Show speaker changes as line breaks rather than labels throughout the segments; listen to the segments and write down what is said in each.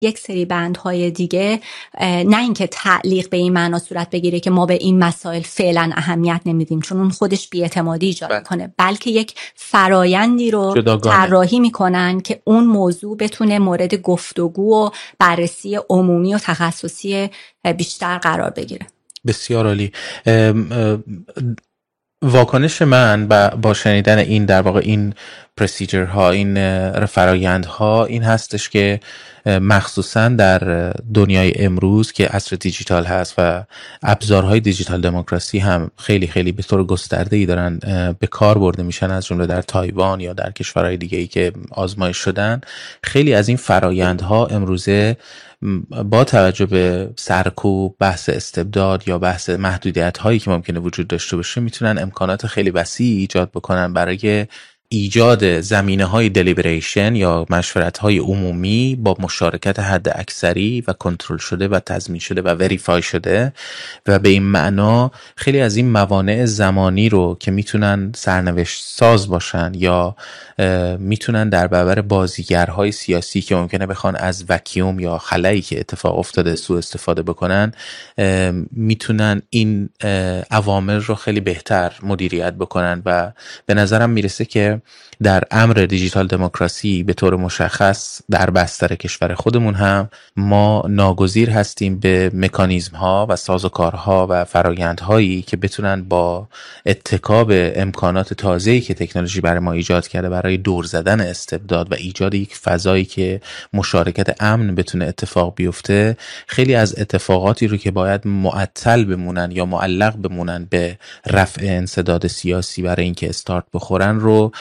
یک سری بندهای دیگه نه اینکه تعلیق به این معنا صورت بگیره که ما به این مسائل فعلا اهمیت نمیدیم چون اون خودش بی‌اعتمادی ایجاد میکنه، بلکه یک فرایندی رو طراحی میکنن که اون موضوع بتونه مورد گفتگو و بررسی عمومی و تخصصی بیشتر قرار بگیره.
بسیار عالی. واکنش من با شنیدن این در واقع این پروسیجر ها، این فرایند ها این هستش که مخصوصا در دنیای امروز که عصر دیجیتال هست و ابزارهای دیجیتال دموکراسی هم خیلی خیلی به طور گسترده‌ای دارن به کار برده میشن، از جمله در تایوان یا در کشورهای دیگه‌ای که آزمایش شدن، خیلی از این فرایندها امروزه با توجه به سرکوب، بحث استبداد یا بحث محدودیت هایی که ممکنه وجود داشته باشه میتونن امکانات خیلی وسیعی ایجاد بکنن برای ایجاد زمینه‌های دلیبریشن یا مشورت‌های عمومی با مشارکت حد اکثری و کنترل شده و تضمین شده و وریفای شده، و به این معنا خیلی از این موانع زمانی رو که میتونن سرنوشت ساز باشن یا میتونن در برابر بازیگرهای سیاسی که ممکنه بخوان از وکیوم یا خلایی که اتفاق افتاده سوء استفاده بکنن، میتونن این عوامل رو خیلی بهتر مدیریت بکنن. و به نظرم میرسه که در امر دیجیتال دموکراسی به طور مشخص در بستر کشور خودمون هم ما ناگزیر هستیم به مکانیزم ها و سازوکارها و فرآیندهایی که بتونن با اتکا به امکانات تازه‌ای که تکنولوژی برای ما ایجاد کرده برای دور زدن استبداد و ایجاد یک فضایی که مشارکت امن بتونه اتفاق بیفته، خیلی از اتفاقاتی رو که باید معطل بمونن یا معلق بمونن به رفع انسداد سیاسی برای اینکه استارت بخورن رو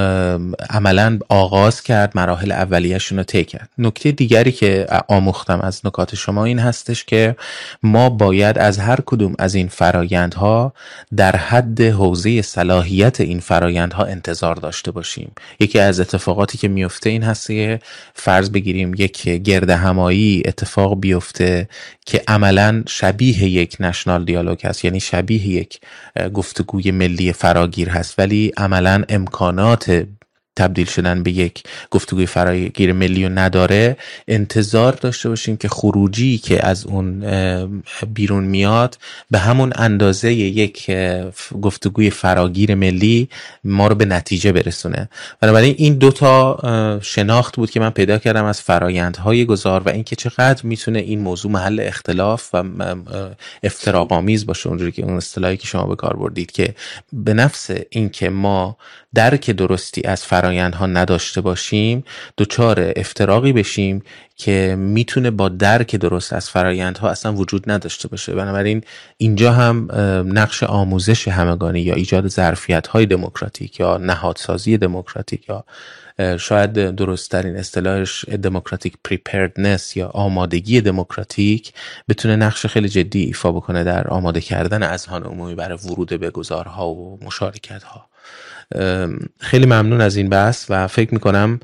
عملاً آغاز کرد، مراحل اولیه‌شون رو طی کرد. نکته دیگری که آموختم از نکات شما این هستش که ما باید از هر کدوم از این فرایندها در حد حوزه صلاحیت این فرایندها انتظار داشته باشیم. یکی از اتفاقاتی که میفته این هست که فرض بگیریم یک گرد همایی اتفاق بیفته که عملاً شبیه یک نشنال دیالوگ هست، یعنی شبیه یک گفتگوی ملی فراگیر هست، ولی عملاً امکانات تبدیل شدن به یک گفتگوی فراگیر ملی رو نداره. انتظار داشته باشیم که خروجی که از اون بیرون میاد به همون اندازه یک گفتگوی فراگیر ملی ما رو به نتیجه برسونه. بنابراین این دوتا شناخت بود که من پیدا کردم از فرایندهای گذار و اینکه چقدر میتونه این موضوع محل اختلاف و افتراق‌آمیز باشه، اونجوری که اون اصطلاحی که شما به کار بردید، که به نفس اینکه ما درک درستی از فرایندها نداشته باشیم دچار افتراقی بشیم که میتونه با درک درست از فرایندها اصلا وجود نداشته باشه. بنابراین اینجا هم نقش آموزش همگانی یا ایجاد ظرفیت‌های دموکراتیک یا نهادسازی دموکراتیک یا شاید درست‌ترین اصطلاحش دموکراتیک پریپردنس یا آمادگی دموکراتیک بتونه نقش خیلی جدی ایفا بکنه در آماده کردن اذهان عمومی برای ورود به گذارها و مشارکت‌ها. خیلی ممنون از این بحث و فکر میکنم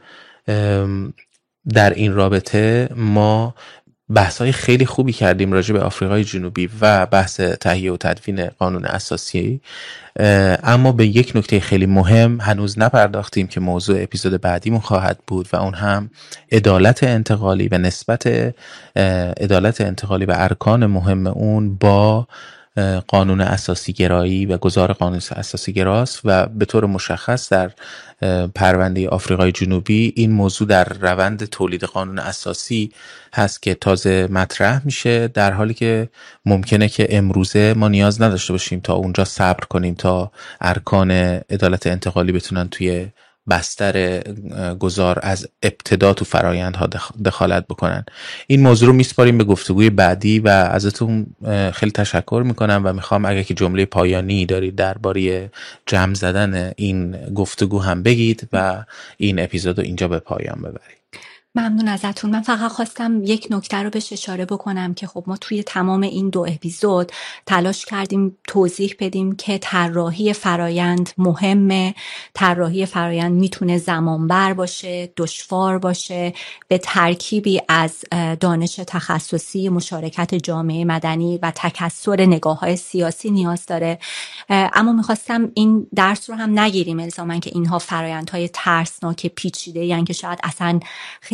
در این رابطه ما بحث‌های خیلی خوبی کردیم راجع به آفریقای جنوبی و بحث تهیه و تدوین قانون اساسی، اما به یک نکته خیلی مهم هنوز نپرداختیم که موضوع اپیزود بعدیمون خواهد بود و اون هم عدالت انتقالی و نسبت عدالت انتقالی و ارکان مهم اون با قانون اساسی گرایی و گذار قانون اساسی گراست. و به طور مشخص در پرونده آفریقای جنوبی این موضوع در روند تولید قانون اساسی هست که تازه مطرح میشه، در حالی که ممکنه که امروزه ما نیاز نداشته باشیم تا اونجا صبر کنیم تا ارکان عدالت انتقالی بتونن توی بستر گذار از ابتدا تو فرایندها دخالت بکنن. این موضوع رو میسپاریم به گفتگوی بعدی و ازتون خیلی تشکر میکنم و میخوام اگه که جمله پایانی دارید درباره جمع زدن این گفتگو هم بگید و این اپیزود رو اینجا به پایان ببرید.
ممنون ازتون. من فقط خواستم یک نکته رو بهش اشاره بکنم که خب ما توی تمام این 2 اپیزود تلاش کردیم توضیح بدیم که طراحی فرایند مهمه، طراحی فرایند میتونه زمانبر باشه، دشوار باشه، به ترکیبی از دانش تخصصی، مشارکت جامعه مدنی و تکثر نگاه‌های سیاسی نیاز داره. اما میخواستم این درس رو هم نگیریم الزاماً که اینها فرایندهای ترسناک پیچیده یعنی که شاید اصلا خیلی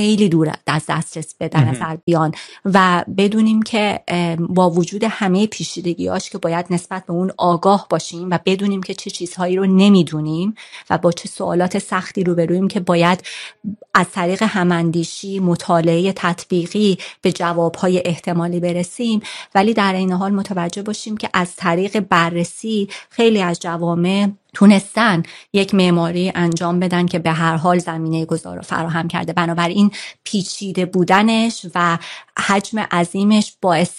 خیلی دور از دسترس به نظر بیان و بدونیم که با وجود همه پیچیدگی‌هاش که باید نسبت به اون آگاه باشیم و بدونیم که چه چیزهایی رو نمیدونیم و با چه سوالات سختی روبرویم که باید از طریق هماندیشی، مطالعه تطبیقی به جوابهای احتمالی برسیم، ولی در این حال متوجه باشیم که از طریق بررسی خیلی از جوامع تونستن یک معماری انجام بدن که به هر حال زمینه گذار رو فراهم کرده. بنابراین پیچیده بودنش و حجم عظیمش باعث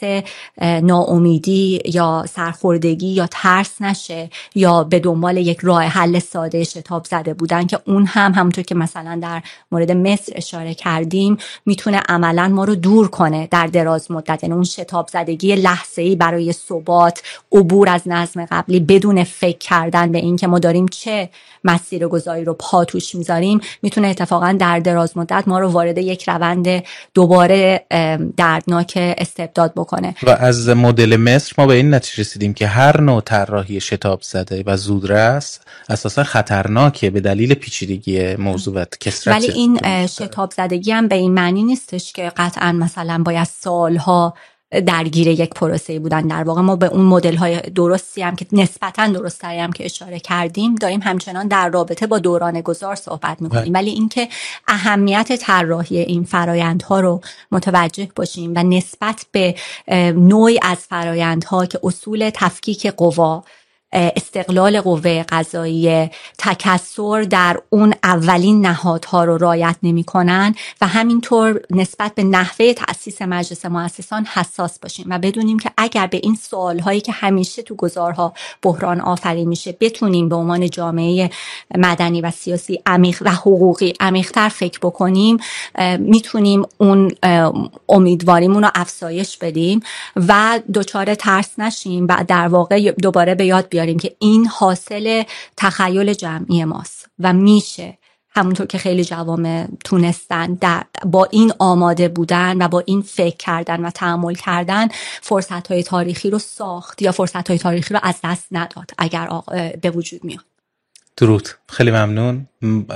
ناامیدی یا سرخوردگی یا ترس نشه یا به دنبال یک راه حل ساده شتاب زده بودن که اون هم همونطور که مثلا در مورد مصر اشاره کردیم میتونه عملا ما رو دور کنه در دراز مدت. یعنی اون شتاب زدگی لحظه‌ای برای ثبات، عبور از نظم قبلی بدون فکر کردن به این که ما داریم چه مسیر گذاری رو پا توش میذاریم، میتونه اتفاقا در دراز مدت ما رو وارد یک روند دوباره دردناک استبداد بکنه.
و از مدل مصر ما به این نتیجه رسیدیم که هر نوع طراحی شتاب زده و زودرس اساسا خطرناکه به دلیل پیچیدگی موضوع و کثرت.
ولی این شتاب زدگی هم به این معنی نیستش که قطعا مثلا باید سالها درگیر یک پروسه بودن. در واقع ما به اون مدل های درستی هم که نسبتا درستری هم که اشاره کردیم داریم همچنان در رابطه با دوران گذار صحبت میکنیم، ولی اینکه اهمیت طراحی این فرایندها رو متوجه باشیم و نسبت به نوعی از فرایندها که اصول تفکیک قوا، استقلال قوه قضاییه، تکثر در اون اولین نهادها رو رعایت نمی‌کنن و همینطور نسبت به نحوه تأسیس مجلس مؤسسان حساس باشیم و بدونیم که اگر به این سوال‌هایی که همیشه تو گذارها بحران آفرین میشه بتونیم به عنوان جامعه مدنی و سیاسی عمیق و حقوقی عمیق‌تر فکر بکنیم، میتونیم اون امیدواریمون رو افزایش بدیم و دچار ترس نشیم و در واقع دوباره به یاد بیاریم که این حاصل تخیل جمعی ماست و میشه همونطور که خیلی جوامع تونستن با این آماده بودن و با این فکر کردن و تأمل کردن فرصت‌های تاریخی رو ساخت یا فرصت‌های تاریخی رو از دست نداد اگر به وجود میاد.
درود، خیلی ممنون.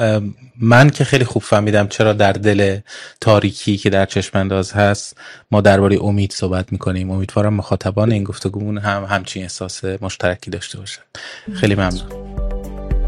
من که خیلی خوب فهمیدم چرا در دل تاریکی که در چشم انداز هست ما درباره امید صحبت میکنیم. امیدوارم مخاطبان این گفتگومون هم همچین احساس مشترکی داشته باشن. خیلی ممنون.